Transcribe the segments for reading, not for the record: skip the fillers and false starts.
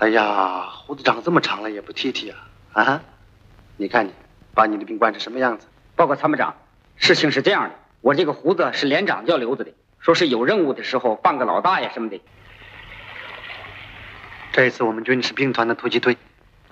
哎呀，胡子长这么长了也不剃剃啊！啊，你看你，把你的兵惯成什么样子？ 报告参谋长，事情是这样的，我这个胡子是连长叫留着的，说是有任务的时候扮个老大爷什么的。 这一次我们军是兵团的突击队，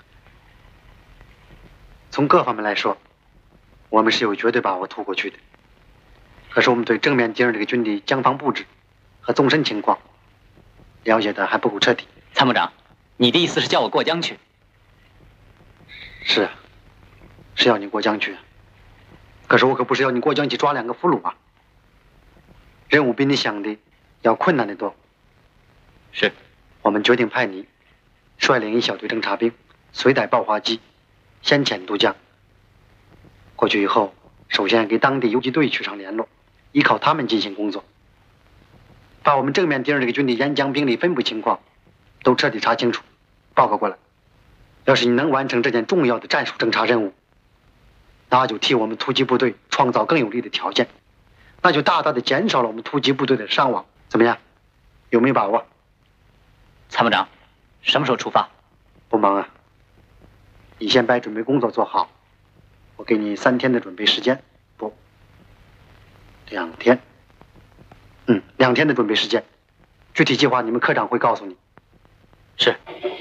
从各方面来说，我们是有绝对把握突过去的。可是我们对正面敌人这个军的将防布置和纵深情况了解的还不够彻底。 参谋长，你的意思是叫我过江去？ 是啊，是要你过江去。可是我可不是要你过江去抓2个俘虏啊！任务比你想的要困难得多。 是， 我们决定派你率领一小队侦察兵，随带爆花机，先遣渡江。过去以后，首先给当地游击队取上联络，依靠他们进行工作，把我们正面敌人这个军的沿江兵力分布情况都彻底查清楚，报告过来。要是你能完成这件重要的战术侦察任务，那就替我们突击部队创造更有利的条件，那就大大的减少了我们突击部队的伤亡。怎么样？有没有把握？ 参谋长，什么时候出发？ 不忙啊，你先把准备工作做好，我给你3天的准备时间，不，2天。2天的准备时间，具体计划你们科长会告诉你。 是。